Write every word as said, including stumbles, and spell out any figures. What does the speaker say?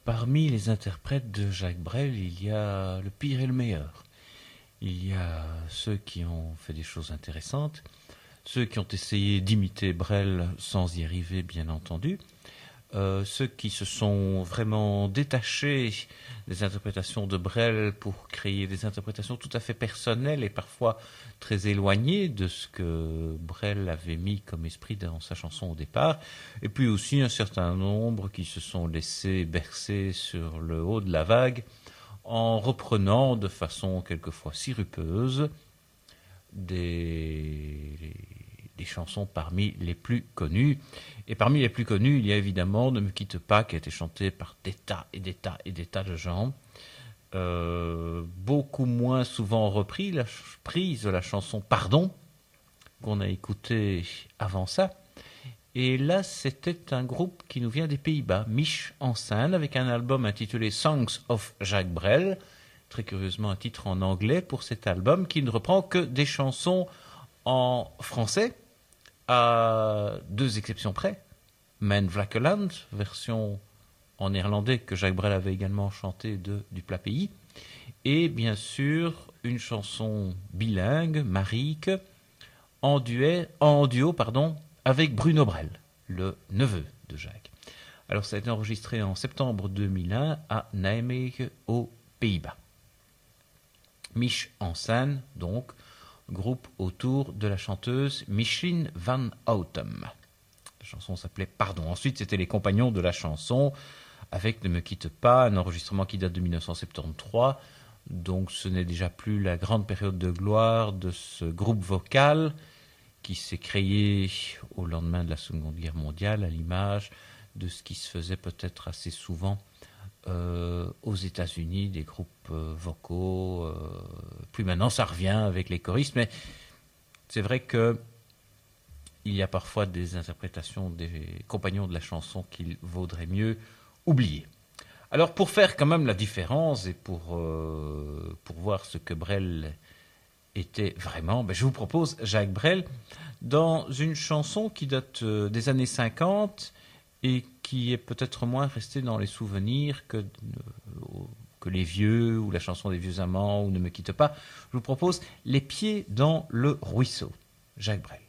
Parmi les interprètes de Jacques Brel, il y a le pire et le meilleur. Il y a ceux qui ont fait des choses intéressantes, ceux qui ont essayé d'imiter Brel sans y arriver, bien entendu, euh, ceux qui se sont vraiment détachés des interprétations de Brel pour créer des interprétations tout à fait personnelles et parfois très éloignées de ce que Brel avait mis comme esprit dans sa chanson au départ, et puis aussi un certain nombre qui se sont laissés bercer sur le haut de la vague en reprenant de façon quelquefois sirupeuse des, des chansons parmi les plus connues. Et parmi les plus connues, il y a évidemment Ne me quitte pas, qui a été chanté par des tas et des tas et des tas de gens. Euh, beaucoup moins souvent repris, la prise de la chanson Pardon, qu'on a écouté avant ça. Et là, c'était un groupe qui nous vient des Pays-Bas, Mich en scène, avec un album intitulé Songs of Jacques Brel. Très curieusement, un titre en anglais pour cet album qui ne reprend que des chansons en français, à deux exceptions près. Men Vlakeland, version en néerlandais que Jacques Brel avait également chantée de Du Plat Pays. Et bien sûr, une chanson bilingue, Marique, en, duet, en duo pardon, avec Bruno Brel, le neveu de Jacques. Alors ça a été enregistré en septembre deux mille un à Nijmegen, aux Pays-Bas. Mich en scène, donc, groupe autour de la chanteuse Micheline van Houten. La chanson s'appelait Pardon. Ensuite, c'était les compagnons de la chanson avec Ne me quitte pas, un enregistrement qui date de mille neuf cent soixante-treize. Donc ce n'est déjà plus la grande période de gloire de ce groupe vocal qui s'est créé au lendemain de la Seconde Guerre mondiale, à l'image de ce qui se faisait peut-être assez souvent euh, aux États-Unis, des groupes euh, vocaux. Euh, plus maintenant, ça revient avec les choristes, mais c'est vrai que il y a parfois des interprétations des compagnons de la chanson qu'il vaudrait mieux oublier. Alors, pour faire quand même la différence et pour, euh, pour voir ce que Brel était vraiment, ben je vous propose Jacques Brel dans une chanson qui date euh, des années cinquante et qui est peut-être moins restée dans les souvenirs que, euh, que Les Vieux ou la chanson des Vieux Amants ou Ne me quitte pas. Je vous propose Les pieds dans le ruisseau, Jacques Brel.